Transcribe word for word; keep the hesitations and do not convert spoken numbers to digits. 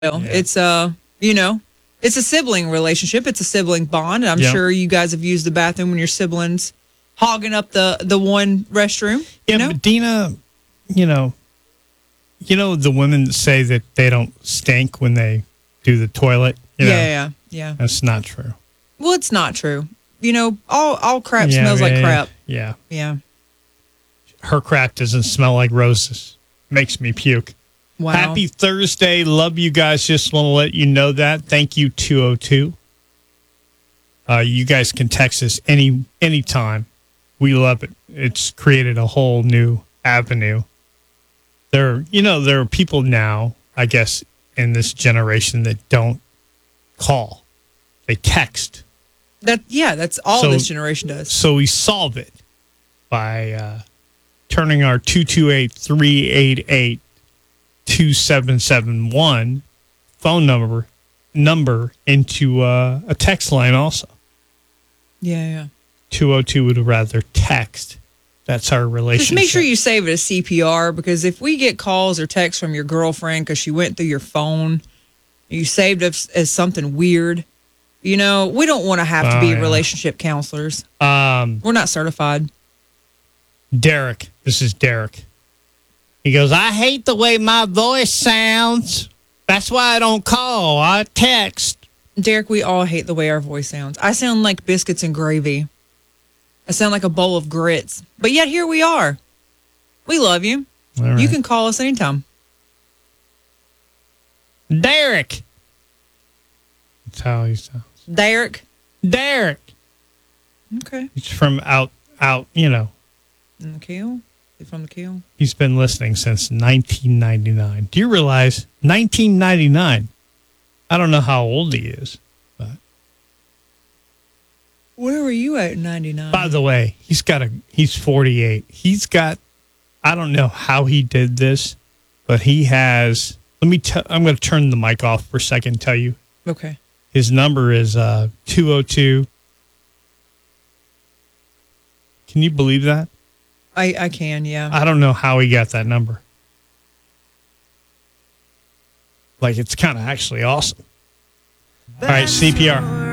Yeah. It's uh, you know, it's a sibling relationship. It's a sibling bond. I'm yeah. sure you guys have used the bathroom when your siblings hogging up the the one restroom. Yeah, you know? but Dina, you know, you know the women that say that they don't stink when they do the toilet. You know, yeah, yeah, yeah. That's not true. Well, it's not true. You know, all all crap Yeah, smells like yeah, crap. Yeah. Yeah. Her crap doesn't smell like roses. Makes me puke. Wow. Happy Thursday. Love you guys. Just want to let you know that. Thank you, two oh two. Uh, you guys can text us any anytime. We love it. It's created a whole new avenue. There, you know, there are people now, I guess, in this generation that don't call. They text. That yeah, that's all So- this generation does. So we solve it by uh, turning our two two eight, three eight eight, two seven seven one phone number number into uh, a text line also. Yeah, yeah. two oh two would rather text. That's our relationship. Just make sure you save it as C P R, because if we get calls or texts from your girlfriend because she went through your phone, you saved it as something weird, you know, we don't want to have to Oh, be yeah. relationship counselors. Um, We're not certified. Derek. This is Derek. He goes, I hate the way my voice sounds. That's why I don't call. I text. Derek, we all hate the way our voice sounds. I sound like biscuits and gravy. I sound like a bowl of grits. But yet here we are. We love you. All right. You can call us anytime. Derek. That's how he sounds. Derek. Derek. Okay. He's from out, out, you know. In the Kill? Is he from the Kill? He's been listening since nineteen ninety-nine. Do you realize nineteen ninety-nine? I don't know how old he is. But Where were you at in ninety-nine? by the way, he's got a he's forty-eight. He's got, I don't know how he did this, but he has, let me tell, I'm going to turn the mic off for a second and tell you. Okay. His number is uh, two oh two. Can you believe that? I, I can, yeah. I don't know how he got that number. Like, it's kind of actually awesome. All right, C P R.